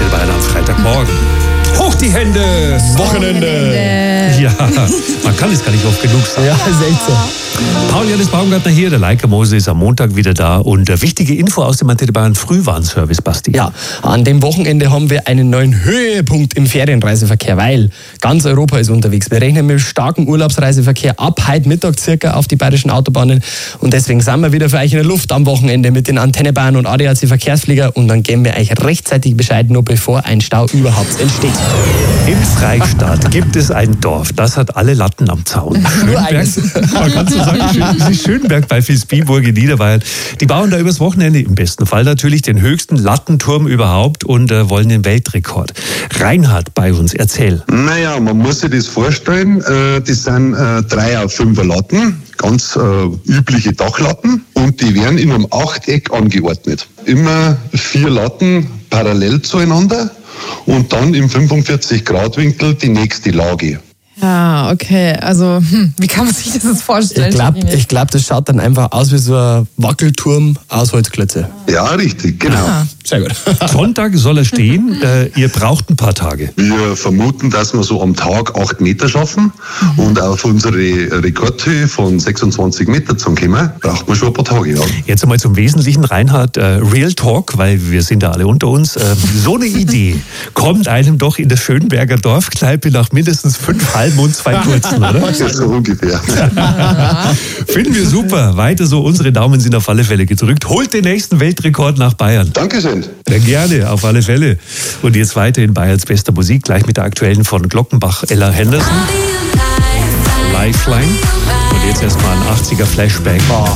Antenne Bayern am Freitagmorgen. Hoch die Hände! Wochenende! Ja, man kann es gar nicht oft genug sagen. Ja, seltsam. Paul-Janis Baumgartner hier, der Leica Mose ist am Montag wieder da und wichtige Info aus dem Antenne Bayern Frühwarnservice, Basti. Ja, an dem Wochenende haben wir einen neuen Höhepunkt im Ferienreiseverkehr, weil ganz Europa ist unterwegs. Wir rechnen mit starkem Urlaubsreiseverkehr ab heute Mittag circa auf die bayerischen Autobahnen und deswegen sind wir wieder für euch in der Luft am Wochenende mit den Antenne Bayern und ADAC Verkehrsflieger und dann geben wir euch rechtzeitig Bescheid, nur bevor ein Stau überhaupt entsteht. Im Freistaat gibt es ein Dorf, das hat alle Latten am Zaun. Schönberg, man kann so sagen, Schönberg bei Visbyburg in Niederbayern. Die bauen da übers Wochenende im besten Fall natürlich den höchsten Lattenturm überhaupt und wollen den Weltrekord. Reinhard bei uns, erzähl. Naja, man muss sich das vorstellen, das sind 3 auf 5 Latten, ganz übliche Dachlatten und die werden in einem Achteck angeordnet. Immer 4 Latten parallel zueinander und dann im 45-Grad-Winkel die nächste Lage. Ja, okay. Also, wie kann man sich das jetzt vorstellen? Ich glaube, das schaut dann einfach aus wie so ein Wackelturm aus Holzklötze. Ja, richtig, genau. Ah. Sehr gut. Sonntag soll er stehen, ihr braucht ein paar Tage. Wir vermuten, dass wir so am Tag 8 Meter schaffen und auf unsere Rekordhöhe von 26 Meter zu kommen, braucht man schon ein paar Tage. Ja. Jetzt einmal zum Wesentlichen, Reinhard, Real Talk, weil wir sind da alle unter uns. So eine Idee kommt einem doch in der Schönberger Dorfkneipe nach mindestens 5 halben und 2 kurzen, oder? Das ist so ungefähr. Finden wir super. Weiter so, unsere Daumen sind auf alle Fälle gedrückt. Holt den nächsten Weltrekord nach Bayern. Dankeschön. Ja, gerne, auf alle Fälle. Und jetzt weiter in Bayerns bester Musik, gleich mit der aktuellen von Glockenbach, Ella Henderson. Lifeline. Und jetzt erstmal ein 80er Flashback.